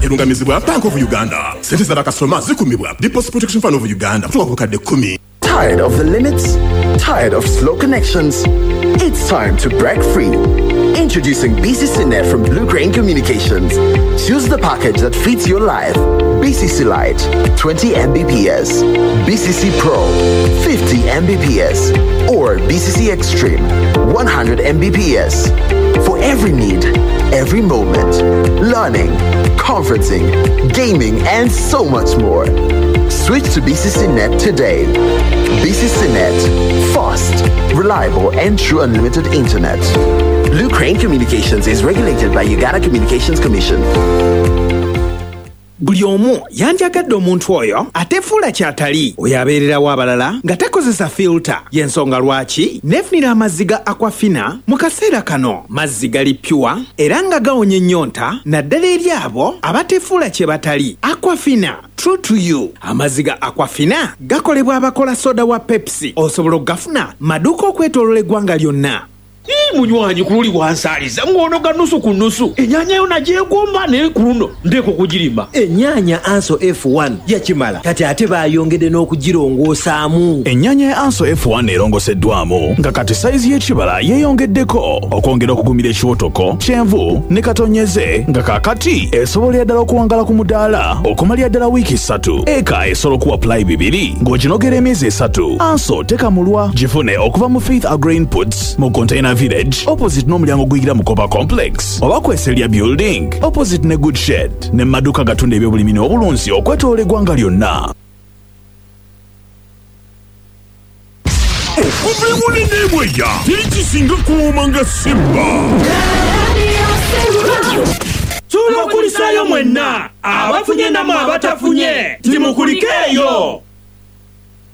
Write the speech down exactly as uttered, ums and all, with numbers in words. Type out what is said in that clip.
erungamizibwa Bank of Uganda. Sente z'abakasitoma zikumibwa Deposit Protection Fund of Uganda kutoka ku kadde kumi. Tired of the limits? Tired of slow connections? It's time to break free. Introducing B C C Net from Blue Crane Communications. Choose the package that fits your life. B C C Lite, twenty megabits per second. B C C Pro, fifty megabits per second. Or B C C Extreme, one hundred megabits per second. For every need, every moment. Learning, conferencing, gaming, and so much more. Switch to B C C Net today. B C C Net, fast, reliable, and true unlimited internet. Blue Crane Communications is regulated by Uganda Communications Commission. Buli omu yanjagadde omuntu oyo atefuula kyatali oyo abeererawo abalala nga takozesa filter y'ensonga lwaki neefunira amazzi ga Aquafina mu kaseera kano mazzi gali pure era nga gawonya ennyonta naddala eri abo abatefuula kye batali. Aquafina, true to you. Amazzi ga Aquafina gakolebwa abakola soda wa Pepsi. Osobola okugafuna maduuka okwetooloola eggwanga lyonna. Hii munywanyi kululi wansaliza ngono ganusu kunusu enyanya yo nagyegomba ne kuno ndeko kugirimba enyanya Anso F one yakimala kati ate bayongedde n'okugirongosaamu. Enyanya ya Anso F one erongoseddwamu nga kati saizi y'ekibala yeeyongeddeko okwongera okugumira ekiwotoko kyenvu ne katonyeze nga kakati esobola ddala okuwangala ku mudaala okumalya ddala wiiki ssatu. Eka esobola okuwa apply bibiri ng'oginogera emyezi esatu. Anso tekamulwa gifune okuva mu Faith Agro Inputs mu container Village opposite n'omulyango guyira mu Kopa Complex oba kweselya building opposite ne Good Shed ne maduka gatunda ebyobulimi n'obulunzi okwetoola eggwanga lyonna. Obulimu n'ebweya tekisinga kuuma nga Simba. Tulo kulisaayo mwenna abafunye namwe abatafunye timukulikeeyo.